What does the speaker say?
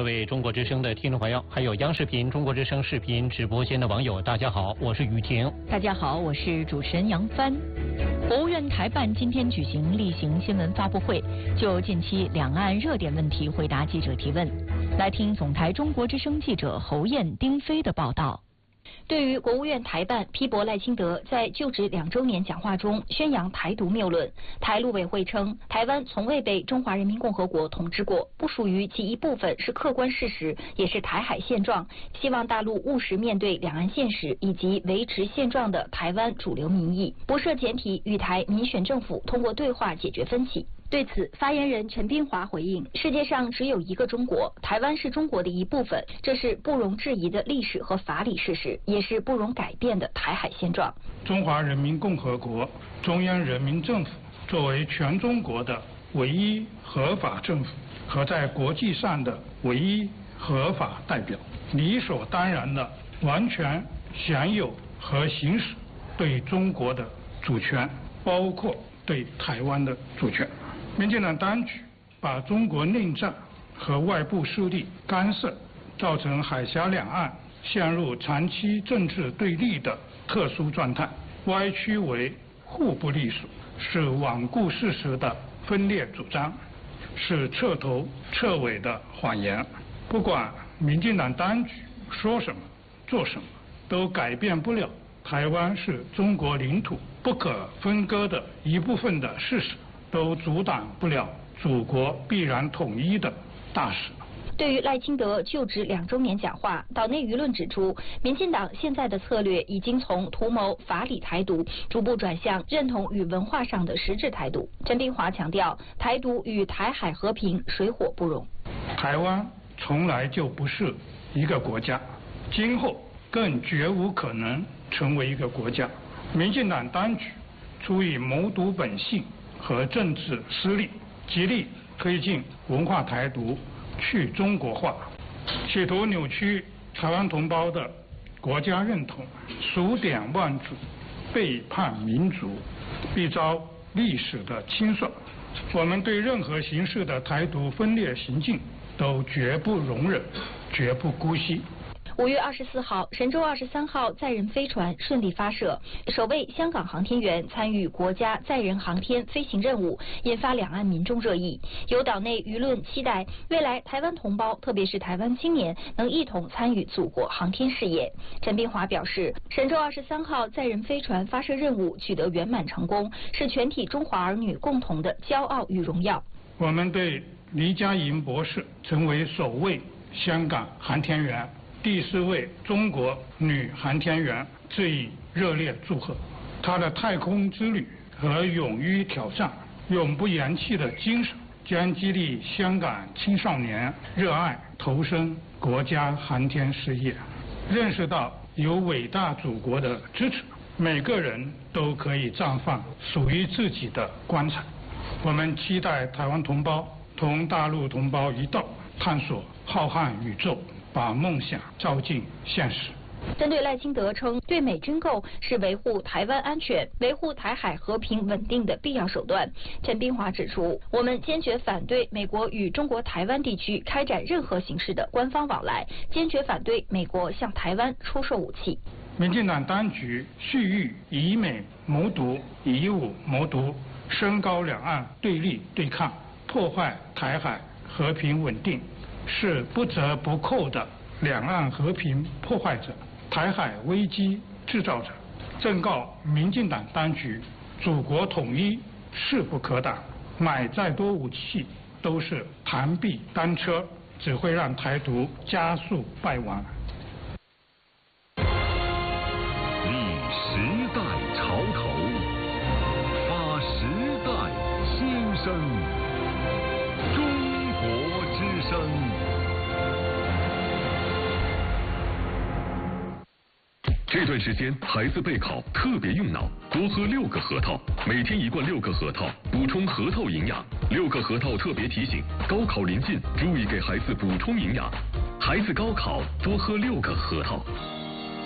位中国之声的听众朋友，还有央视频中国之声视频直播间的网友，大家好，我是雨婷。 大家好，我是主持人杨帆。国务院台办今天举行例行新闻发布会，就近期两岸热点问题回答记者提问。来听总台中国之声记者侯燕、丁飞的报道。对于国务院台办批驳赖清德在就职2周年讲话中宣扬台独谬论，台陆委会称，台湾从未被中华人民共和国统治过，不属于其一部分是客观事实，也是台海现状。希望大陆务实面对两岸现实以及维持现状的台湾主流民意，不设简体，与台民选政府通过对话解决分歧。对此，发言人陈斌华回应：世界上只有一个中国，台湾是中国的一部分，这是不容置疑的历史和法理事实，也是不容改变的台海现状。 中华人民共和国中央人民政府作为全中国的唯一合法政府和在国际上的唯一合法代表，理所当然的完全享有和行使对中国的主权，包括对台湾的主权。民进党当局把中国内战和外部势力干涉造成海峡两岸陷入长期政治对立的特殊状态，歪曲为互不隶属，是罔顾事实的分裂主张，是彻头彻尾的谎言。不管民进党当局说什么做什么，都改变不了台湾是中国领土不可分割的一部分的事实，都阻挡不了祖国必然统一的大势。 对于赖清德就职2周年讲话，岛内舆论指出，民进党现在的策略已经从图谋法理台独，逐步转向认同与文化上的实质台独。陈斌华强调，台独与台海和平水火不容。 台湾从来就不是一个国家，今后更绝无可能成为一个国家。民进党当局出于谋独本性和政治私利，极力推进文化台独、去中国化，企图扭曲台湾同胞的国家认同，数典忘祖，背叛民族，必遭历史的清算。我们对任何形式的台独分裂行径都绝不容忍，绝不姑息。 5月24号，神舟23号载人飞船顺利发射，首位香港航天员参与国家载人航天飞行任务，引发两岸民众热议。有岛内舆论期待未来台湾同胞，特别是台湾青年，能一同参与祖国航天事业。陈斌华表示，神舟23号载人飞船发射任务取得圆满成功，是全体中华儿女共同的骄傲与荣耀。 我们对黎佳莹博士成为首位香港航天员、第4位中国女航天员致以热烈祝贺。她的太空之旅和勇于挑战、永不言弃的精神，将激励香港青少年热爱投身国家航天事业。认识到有伟大祖国的支持，每个人都可以绽放属于自己的光彩。我们期待台湾同胞同大陆同胞一道，探索浩瀚宇宙，把梦想照进现实。 针对赖清德称，对美军购是维护台湾安全、维护台海和平稳定的必要手段，陈斌华指出，我们坚决反对美国与中国台湾地区开展任何形式的官方往来，坚决反对美国向台湾出售武器。 民进党当局蓄意以美谋独、以武谋独，升高两岸对立对抗，破坏台海和平稳定，是不折不扣的两岸和平破坏者、台海危机制造者。正告民进党当局，祖国统一势不可挡，买再多武器都是螳臂当车，只会让台独加速败亡。 立时代潮头，发时代新生。中国之声。这段时间孩子备考特别用脑，多喝6个核桃，每天1罐6个核桃，补充核桃营养。6个核桃特别提醒：高考临近，注意给孩子补充营养。孩子高考多喝6个核桃。